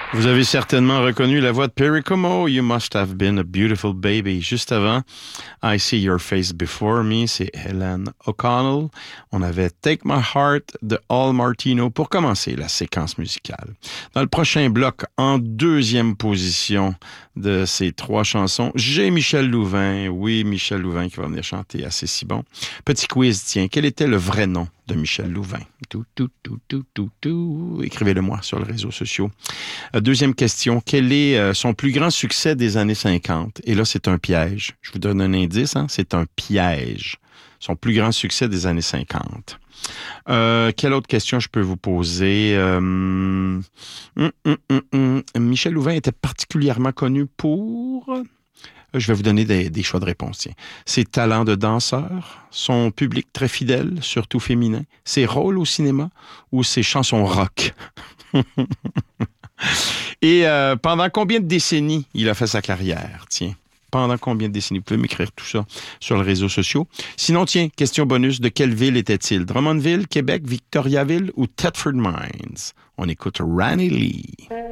Vous avez certainement reconnu la voix de Perry Como, You Must Have Been a Beautiful Baby. Juste avant, I See Your Face Before Me, c'est Helen O'Connell. On avait Take My Heart de Al Martino pour commencer la séquence musicale. Dans le prochain bloc, en deuxième position de ces trois chansons, j'ai Michel Louvain. Oui, Michel Louvain qui va venir chanter assez si bon. Petit quiz, tiens, quel était le vrai nom de Michel Louvain? Écrivez-le moi sur les réseaux sociaux. Deuxième question, quel est son plus grand succès des années 50? Et là, c'est un piège. Je vous donne un indice, hein? C'est un piège. Son plus grand succès des années 50. Quelle autre question je peux vous poser? Michel Louvain était particulièrement connu pour... Je vais vous donner des choix de réponse. Tiens. Ses talents de danseur, son public très fidèle, surtout féminin, ses rôles au cinéma ou ses chansons rock. Et pendant combien de décennies il a fait sa carrière? Tiens, pendant combien de décennies? Vous pouvez m'écrire tout ça sur les réseaux sociaux. Sinon, tiens, question bonus, de quelle ville était-il? Drummondville, Québec, Victoriaville ou Thetford Mines? On écoute Ranny Lee.